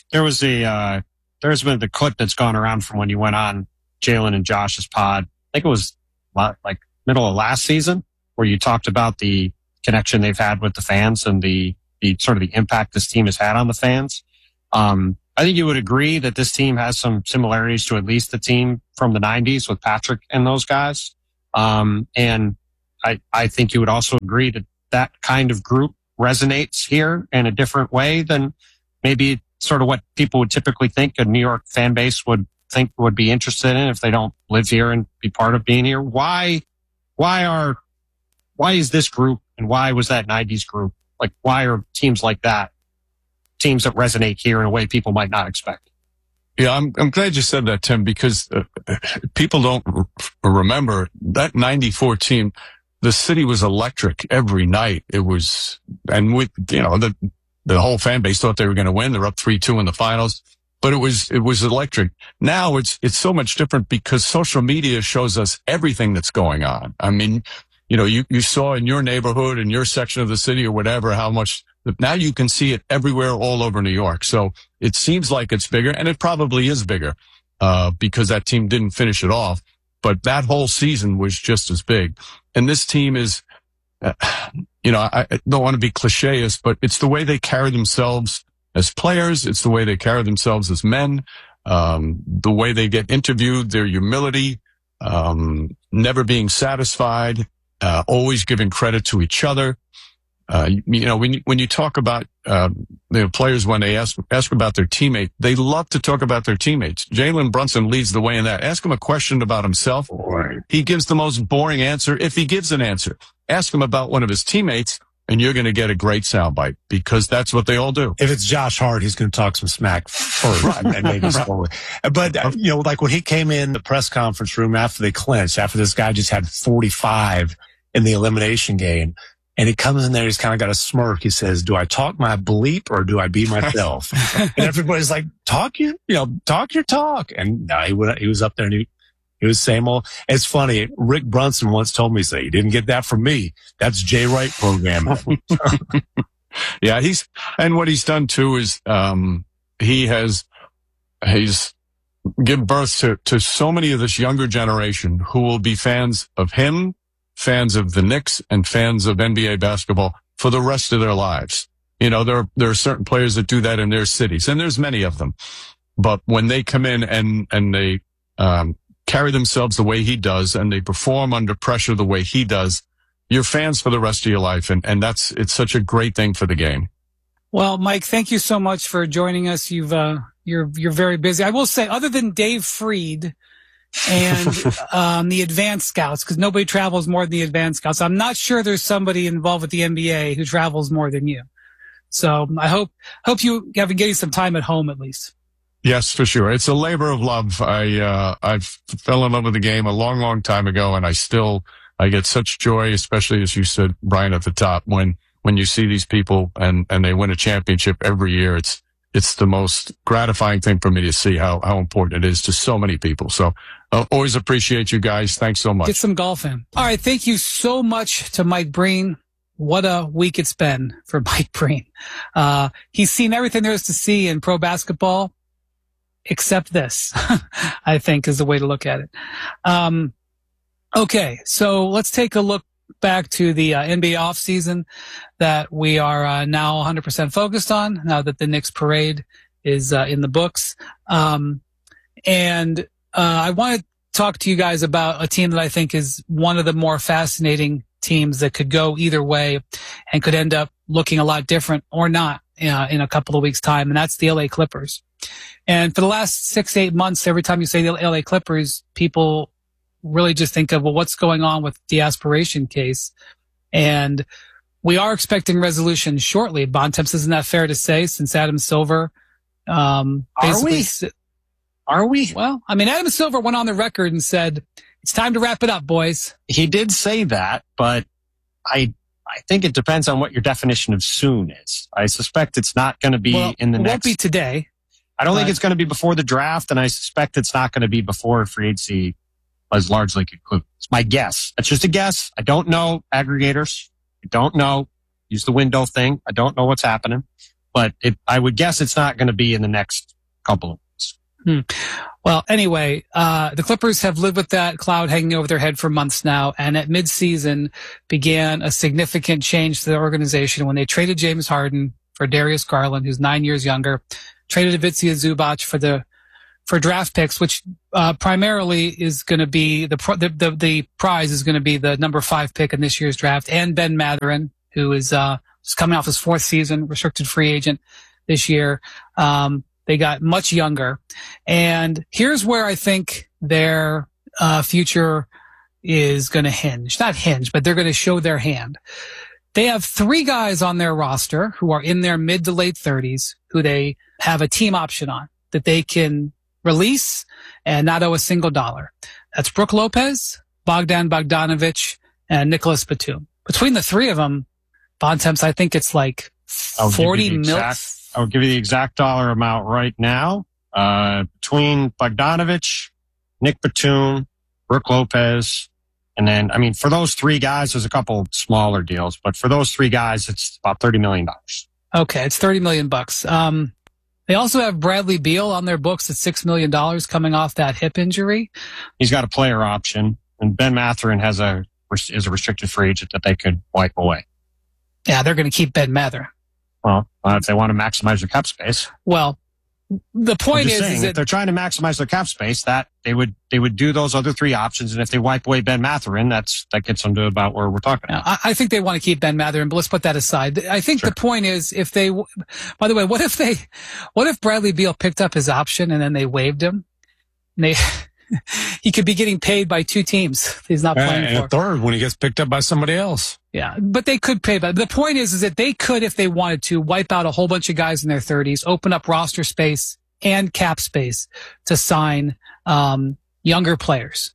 there's been the clip that's gone around from when you went on Jalen and Josh's pod. I think it was like middle of last season where you talked about the connection they've had with the fans and the sort of the impact this team has had on the fans. I think you would agree that this team has some similarities to at least the team from the 90s with Patrick and those guys. And I think you would also agree that that kind of group resonates here in a different way than maybe sort of what people would typically think a New York fan base would think would be interested in if they don't live here and be part of being here. Why is this group and why was that 90s group? Like, why are teams like that teams that resonate here in a way people might not expect? Yeah, I'm glad you said that, Tim, because people don't remember that 94 team. The city was electric every night. It was, and with, the whole fan base thought they were going to win. They're up 3-2 in the finals, but it was electric. Now it's so much different because social media shows us everything that's going on. I mean, you saw in your neighborhood, in your section of the city or whatever, how much. Now you can see it everywhere all over New York. So it seems like it's bigger, and it probably is bigger because that team didn't finish it off. But that whole season was just as big. And this team is, I don't want to be cliché, but it's the way they carry themselves as players. It's the way they carry themselves as men, the way they get interviewed, their humility, never being satisfied, always giving credit to each other. When you talk about players, when they ask about their teammate, they love to talk about their teammates. Jalen Brunson leads the way in that. Ask him a question about himself. He gives the most boring answer if he gives an answer. Ask him about one of his teammates, and you're going to get a great soundbite because that's what they all do. If it's Josh Hart, he's going to talk some smack first and maybe slowly. But, like when he came in the press conference room after they clinched, after this guy just had 45 in the elimination game, and he comes in there, he's kind of got a smirk. He says, do I talk my bleep or do I be myself? And everybody's like, talk your talk. And no, he was up there and he was same old. It's funny. Rick Brunson once told me, say, you didn't get that from me. That's Jay Wright programming. Yeah, and what he's done too is, he's given birth to so many of this younger generation who will be fans of him, fans of the Knicks, and fans of NBA basketball for the rest of their lives. There are certain players that do that in their cities, and there's many of them. But when they come in and they carry themselves the way he does, and they perform under pressure the way he does, you're fans for the rest of your life, and it's such a great thing for the game. Well, Mike, thank you so much for joining us. You're very busy. I will say, other than Dave Freed and the advanced scouts, because nobody travels more than the advanced scouts, I'm not sure there's somebody involved with the NBA who travels more than you. So I hope you have been getting some time at home at least. Yes, for sure. It's a labor of love. I fell in love with the game a long, long time ago, and I get such joy, especially as you said, Brian, at the top, when you see these people and they win a championship every year. It's the most gratifying thing for me to see how important it is to so many people. So always appreciate you guys. Thanks so much. Get some golf in. All right. Thank you so much to Mike Breen. What a week it's been for Mike Breen. He's seen everything there is to see in pro basketball except this, I think is the way to look at it. Okay. So let's take a look back to the NBA offseason that we are now 100% focused on now that the Knicks parade is in the books. And I want to talk to you guys about a team that I think is one of the more fascinating teams that could go either way and could end up looking a lot different or not in a couple of weeks' time, and that's the LA Clippers. And for the last 6-8 months, every time you say the LA Clippers, people really just think of, well, what's going on with the aspiration case? And we are expecting resolution shortly. Bontemps, isn't that fair to say, since Adam Silver Are we? Well, I mean, Adam Silver went on the record and said, it's time to wrap it up, boys. He did say that, but I think it depends on what your definition of soon is. I suspect it's not going to be in the next... It won't be today. I don't think it's going to be before the draft, and I suspect it's not going to be before free agency is largely concluded. It's my guess. It's just a guess. I don't know aggregators. I don't know. Use the window thing. I don't know what's happening. but I would guess it's not going to be in the next couple of weeks. Well, anyway, the Clippers have lived with that cloud hanging over their head for months now, and at midseason began a significant change to the organization when they traded James Harden for Darius Garland, who's 9 years younger, traded Ivica Zubac for draft picks, which primarily is going to be the prize is going to be the number 5 pick in this year's draft, and Ben Mathurin, who is just coming off his 4th season, restricted free agent this year. They got much younger. And here's where I think their future is going to hinge. Not hinge, but they're going to show their hand. They have 3 guys on their roster who are in their mid to late 30s who they have a team option on that they can release and not owe a single dollar. That's Brook Lopez, Bogdan Bogdanovic, and Nicholas Batum. Between the 3 of them, Bontemps, I think it's like 40 million. I'll give you the exact dollar amount right now. Between Bogdanovic, Nick Batum, Brook Lopez, and then, I mean, for those 3 guys, there's a couple smaller deals, but for those 3 guys, it's about $30 million. Okay, it's $30 million. They also have Bradley Beal on their books at $6 million coming off that hip injury. He's got a player option, and Ben Mathurin is a restricted free agent that they could wipe away. Yeah, they're going to keep Ben Mathurin. Well, if they want to maximize their cap space. Well, the point is that if they're trying to maximize their cap space, that they would do those other 3 options, and if they wipe away Ben Mathurin, that gets them to about where we're talking about. I think they want to keep Ben Mathurin, but let's put that aside. I think the point is, by the way, what if Bradley Beal picked up his option and then they waived him? He could be getting paid by 2 teams he's not playing for. And a third when he gets picked up by somebody else. Yeah, but they could pay. But the point is that they could, if they wanted to, wipe out a whole bunch of guys in their 30s, open up roster space and cap space to sign younger players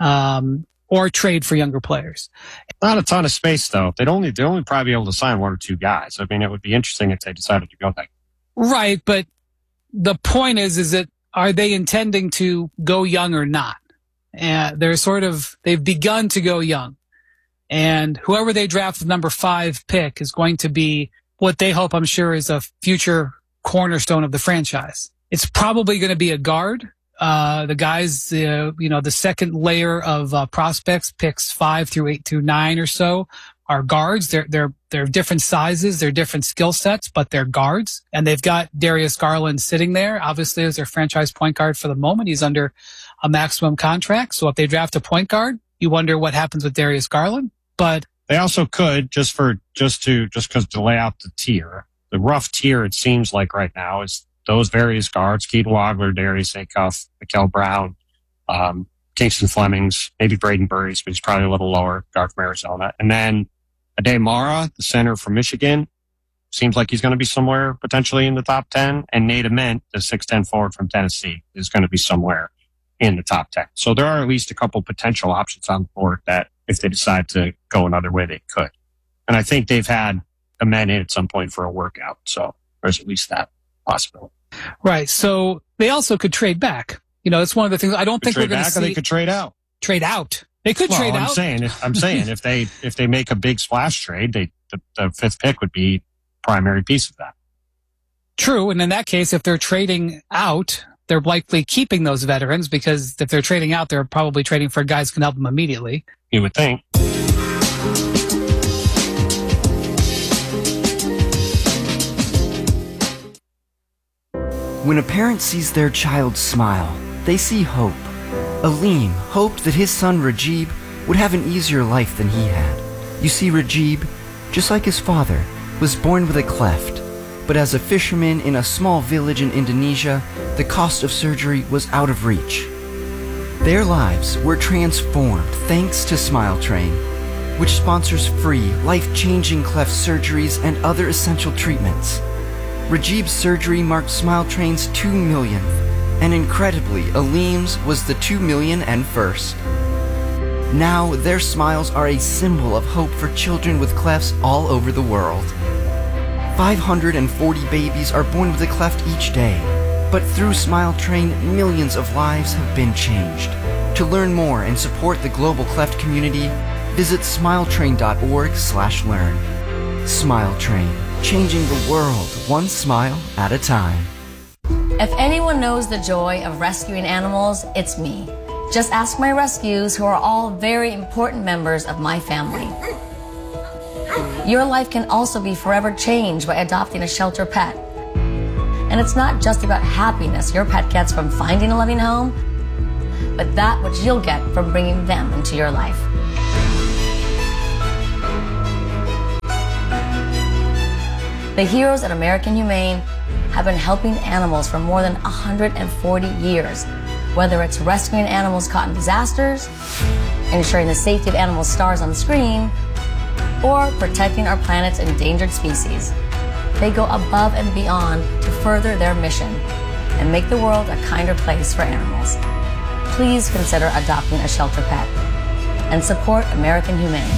or trade for younger players. Not a ton of space, though. They'd only probably be able to sign 1 or 2 guys. I mean, it would be interesting if they decided to go that. Right, but the point is that are they intending to go young or not? And they've begun to go young. And whoever they draft the number 5 pick is going to be what they hope, I'm sure, is a future cornerstone of the franchise. It's probably going to be a guard. The guys, the second layer of prospects, picks 5 through 8 through 9 or so, are guards. They're different sizes, they're different skill sets, but they're guards. And they've got Darius Garland sitting there, obviously as their franchise point guard for the moment. He's under a maximum contract. So if they draft a point guard, you wonder what happens with Darius Garland. But they also could just because to lay out the tier, the rough tier it seems like right now is those various guards: Keaton Wagler, Darius Acuff, Mikael Brown, Kingston Flemings, maybe Braden Burries, but he's probably a little lower, guard from Arizona, and then Adey Mara, the center from Michigan, seems like he's going to be somewhere potentially in the top 10, and Nate Ament, the 6'10" forward from Tennessee, is going to be somewhere in the top 10. So there are at least a couple potential options on the board that if they decide to go another way, they could. And I think they've had Ament in at some point for a workout. So there's at least that possibility. Right. So they also could trade back. It's one of the things I don't think we're going to see. They could trade out. Trade out. They could trade out. I'm saying if they make a big splash trade, the 5th pick would be primary piece of that. True. And in that case, if they're trading out, they're likely keeping those veterans, because if they're trading out, they're probably trading for guys who can help them immediately. You would think. When a parent sees their child smile, they see hope. Aleem hoped that his son Rajib would have an easier life than he had. You see, Rajib, just like his father, was born with a cleft. But as a fisherman in a small village in Indonesia, the cost of surgery was out of reach. Their lives were transformed thanks to Smile Train, which sponsors free, life-changing cleft surgeries and other essential treatments. Rajib's surgery marked Smile Train's 2 millionth, and incredibly, Aleem's was the 2 million and first. Now, their smiles are a symbol of hope for children with clefts all over the world. 540 babies are born with a cleft each day, but through Smile Train, millions of lives have been changed. To learn more and support the global cleft community, visit smiletrain.org/learn. Smile Train. changing the world one smile at a time. If anyone knows the joy of rescuing animals, it's me. Just ask my rescues, who are all very important members of my family. Your life can also be forever changed by adopting a shelter pet. And it's not just about happiness your pet gets from finding a loving home, but that which you'll get from bringing them into your life. The heroes at American Humane have been helping animals for more than 140 years, whether it's rescuing animals caught in disasters, ensuring the safety of animal stars on screen, or protecting our planet's endangered species. They go above and beyond to further their mission and make the world a kinder place for animals. Please consider adopting a shelter pet and support American Humane.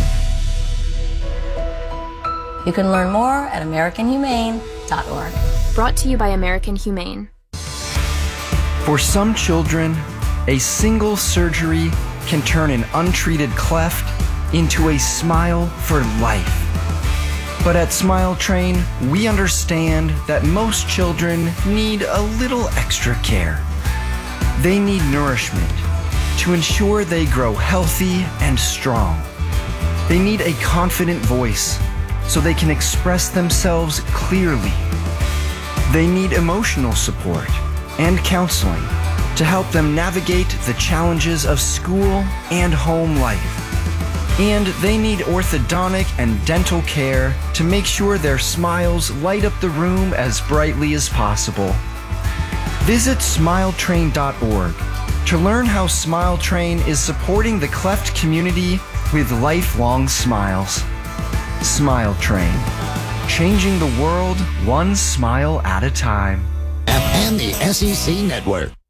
You can learn more at AmericanHumane.org. Brought to you by American Humane. For some children, a single surgery can turn an untreated cleft into a smile for life. But at Smile Train, we understand that most children need a little extra care. They need nourishment to ensure they grow healthy and strong. They need a confident voice so they can express themselves clearly. They need emotional support and counseling to help them navigate the challenges of school and home life. And they need orthodontic and dental care to make sure their smiles light up the room as brightly as possible. Visit SmileTrain.org to learn how Smile Train is supporting the cleft community with lifelong smiles. Smile Train, changing the world one smile at a time. And the SEC Network.